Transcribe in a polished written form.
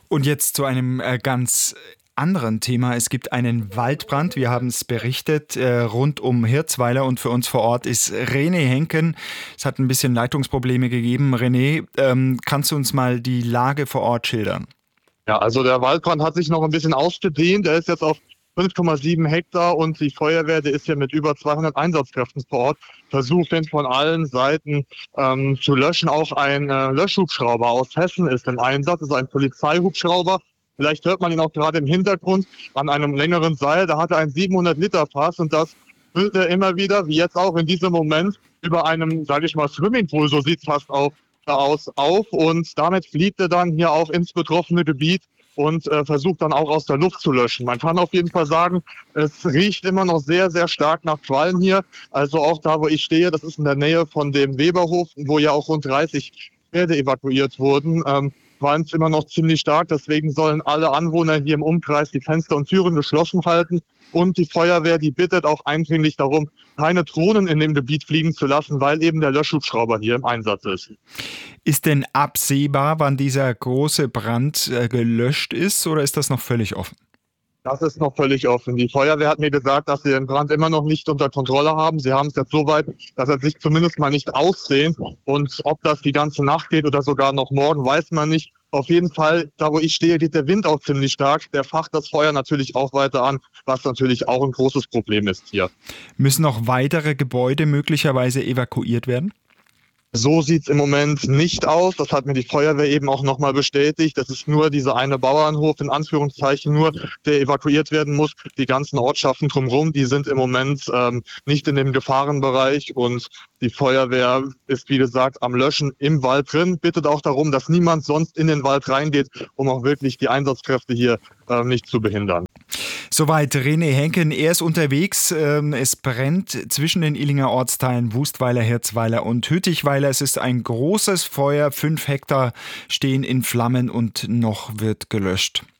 Und jetzt zu einem ganz anderen Thema. Es gibt einen Waldbrand, wir haben es berichtet, rund um Hirzweiler, und für uns vor Ort ist René Henken. Es hat ein bisschen Leitungsprobleme gegeben. René, kannst du uns mal die Lage vor Ort schildern? Ja, also der Waldbrand hat sich noch ein bisschen ausgedehnt. Der ist jetzt auf 5,7 Hektar und die Feuerwehr, die ist hier mit über 200 Einsatzkräften vor Ort, versucht den von allen Seiten zu löschen. Auch ein Löschhubschrauber aus Hessen ist im Einsatz, das ist ein Polizeihubschrauber. Vielleicht hört man ihn auch gerade im Hintergrund an einem längeren Seil. Da hat er ein 700-Liter-Fass und das füllt er immer wieder, wie jetzt auch in diesem Moment, über einem, sage ich mal, Swimmingpool, so sieht es fast aus, auf. Und damit fliegt er dann hier auch ins betroffene Gebiet und versucht dann auch aus der Luft zu löschen. Man kann auf jeden Fall sagen, es riecht immer noch sehr, sehr stark nach Qualm hier. Also auch da, wo ich stehe, das ist in der Nähe von dem Weberhof, wo ja auch rund 30 Pferde evakuiert wurden. Waren es immer noch ziemlich stark. Deswegen sollen alle Anwohner hier im Umkreis die Fenster und Türen geschlossen halten. Und die Feuerwehr, die bittet auch eindringlich darum, keine Drohnen in dem Gebiet fliegen zu lassen, weil eben der Löschhubschrauber hier im Einsatz ist. Ist denn absehbar, wann dieser große Brand gelöscht ist, oder ist das noch völlig offen? Das ist noch völlig offen. Die Feuerwehr hat mir gesagt, dass sie den Brand immer noch nicht unter Kontrolle haben. Sie haben es jetzt so weit, dass er sich zumindest mal nicht ausdehnt. Und ob das die ganze Nacht geht oder sogar noch morgen, weiß man nicht. Auf jeden Fall, da wo ich stehe, geht der Wind auch ziemlich stark. Der facht das Feuer natürlich auch weiter an, was natürlich auch ein großes Problem ist hier. Müssen noch weitere Gebäude möglicherweise evakuiert werden? So sieht's im Moment nicht aus. Das hat mir die Feuerwehr eben auch nochmal bestätigt. Das ist nur dieser eine Bauernhof, in Anführungszeichen nur, der evakuiert werden muss. Die ganzen Ortschaften drumherum, die sind im Moment nicht in dem Gefahrenbereich. Und die Feuerwehr ist, wie gesagt, am Löschen im Wald drin. Bittet auch darum, dass niemand sonst in den Wald reingeht, um auch wirklich die Einsatzkräfte hier nicht zu behindern. Soweit René Henken. Er ist unterwegs. Es brennt zwischen den Illinger Ortsteilen Wustweiler, Hirzweiler und Hüttichweiler. Es ist ein großes Feuer. 5 Hektar stehen in Flammen und noch wird gelöscht.